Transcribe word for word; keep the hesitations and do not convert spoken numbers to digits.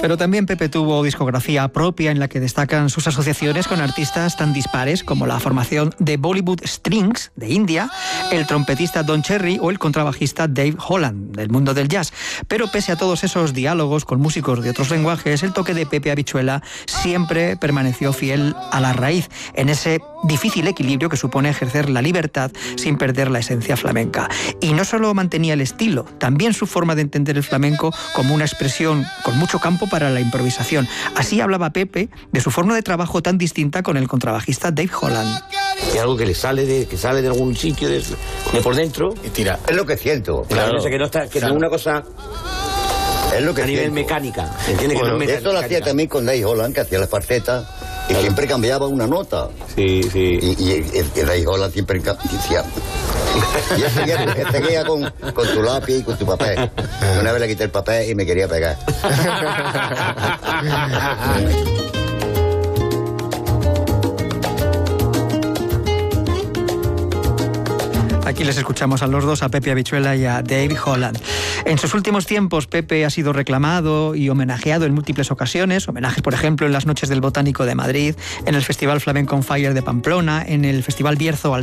Pero también Pepe tuvo discografía propia en la que destacan sus asociaciones con artistas tan dispares como la formación de Bollywood Strings de India, el trompetista Don Cherry o el contrabajista Dave Holland del mundo del jazz. Pero pese a todos esos diálogos con músicos de otros lenguajes, el toque de Pepe Habichuela siempre permaneció fiel a la raíz, en ese difícil equilibrio que supone ejercer la libertad sin perder la esencia flamenca. Y no solo mantenía el estilo, también su forma de entender el flamenco como una expresión con mucho campo para la improvisación. Así hablaba Pepe de su forma de trabajo tan distinta con el contrabajista Dave Holland. Es algo que le sale de, que sale de algún sitio, de, de por dentro. Y tira. Es lo que siento. Claro. Claro. Que no está, que claro. no es una cosa... Es lo que a nivel mecánica. ¿Entiendes? Bueno, que no es esto lo hacía también con Dave Holland, que hacía las farsetas y claro. siempre cambiaba una nota. Sí, sí. Y, y, y, y Dave Holland siempre decía... Yo seguía, seguía con, con tu lápiz y con tu papel. Una vez le quité el papel y me quería pegar. Aquí les escuchamos a los dos, a Pepe Habichuela y a Dave Holland. En sus últimos tiempos, Pepe ha sido reclamado y homenajeado en múltiples ocasiones. Homenajes, por ejemplo, en las Noches del Botánico de Madrid, en el Festival Flamenco on Fire de Pamplona, en el Festival Bierzo al